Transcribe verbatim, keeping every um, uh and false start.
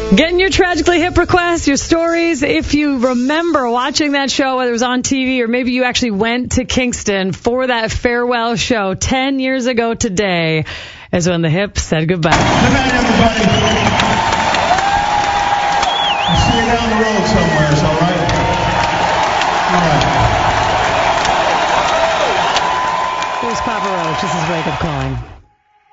Getting your Tragically Hip requests, your stories. If you remember watching that show, whether it was on T V or maybe you actually went to Kingston for that farewell show ten years ago today, is when the Hip said goodbye. Good night, everybody. I'll see you down the road somewhere, all right? All right. Here's Papa Roach. This is Wake Up Calling.